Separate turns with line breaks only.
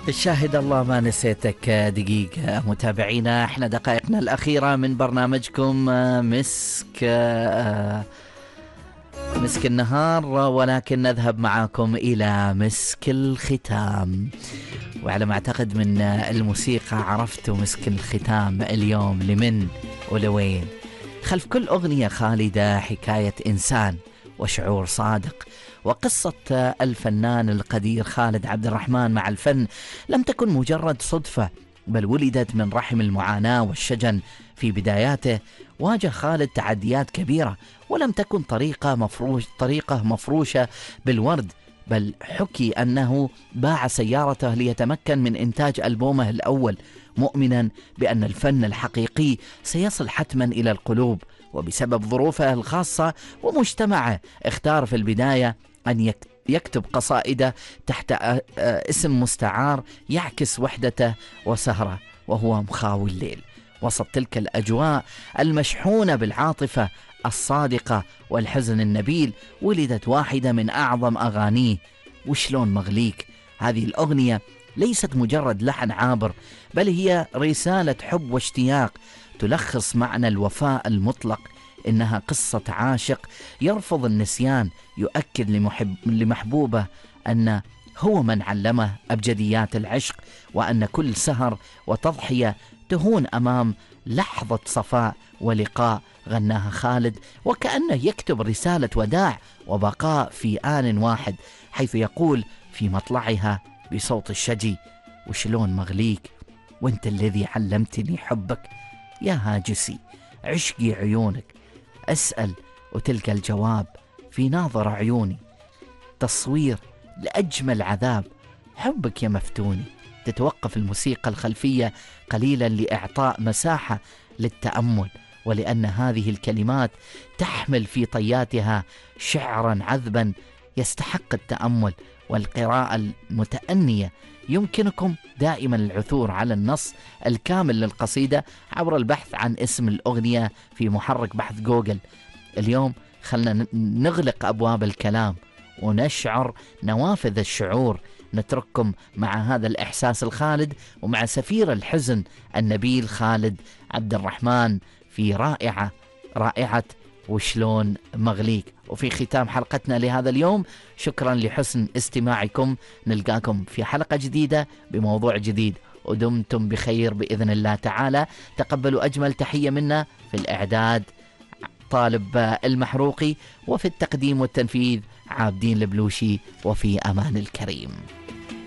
شاهد الله ما نسيتك دقيقة متابعينا، احنا دقائقنا الأخيرة من برنامجكم مسك النهار، ولكن نذهب معكم إلى مسك الختام. وعلى ما أعتقد من الموسيقى عرفتوا مسك الختام اليوم لمن ولوين. خلف كل أغنية خالدة حكاية إنسان وشعور صادق، وقصة الفنان القدير خالد عبد الرحمن مع الفن لم تكن مجرد صدفة، بل ولدت من رحم المعاناة والشجن. في بداياته واجه خالد تحديات كبيرة، ولم تكن طريقة مفروشة بالورد، بل حكي أنه باع سيارته ليتمكن من إنتاج ألبومه الأول، مؤمنا بأن الفن الحقيقي سيصل حتما إلى القلوب. وبسبب ظروفه الخاصة ومجتمعه اختار في البداية أن يكتب قصائده تحت اسم مستعار يعكس وحدته وسهره، وهو مخاوي الليل. وسط تلك الأجواء المشحونة بالعاطفة الصادقة والحزن النبيل ولدت واحدة من أعظم أغانيه، وشلون مغليك. هذه الأغنية ليست مجرد لحن عابر، بل هي رسالة حب واشتياق تلخص معنى الوفاء المطلق. إنها قصة عاشق يرفض النسيان، يؤكد لمحبوبه أن هو من علمه أبجديات العشق، وأن كل سهر وتضحية تهون أمام لحظة صفاء ولقاء غناها خالد، وكأنه يكتب رسالة وداع وبقاء في آن واحد، حيث يقول في مطلعها بصوت الشجي: وشلون مغليك وانت الذي علمتني حبك، يا هاجسي عشقي عيونك، أسأل وتلقى الجواب في ناظر عيوني، تصوير لأجمل عذاب حبك يا مفتوني. تتوقف الموسيقى الخلفية قليلا لإعطاء مساحة للتأمل، ولأن هذه الكلمات تحمل في طياتها شعرا عذبا يستحق التأمل والقراءة المتأنية. يمكنكم دائما العثور على النص الكامل للقصيدة عبر البحث عن اسم الأغنية في محرك بحث جوجل. اليوم خلنا نغلق أبواب الكلام ونشعر نوافذ الشعور. نترككم مع هذا الإحساس الخالد ومع سفير الحزن النبيل خالد عبد الرحمن في رائعة وشلون مغليك. وفي ختام حلقتنا لهذا اليوم، شكرا لحسن استماعكم. نلقاكم في حلقة جديدة بموضوع جديد، ودمتم بخير بإذن الله تعالى. تقبلوا أجمل تحية منا في الإعداد طالب المحروقي، وفي التقديم والتنفيذ عابدين البلوشي، وفي أمان الكريم.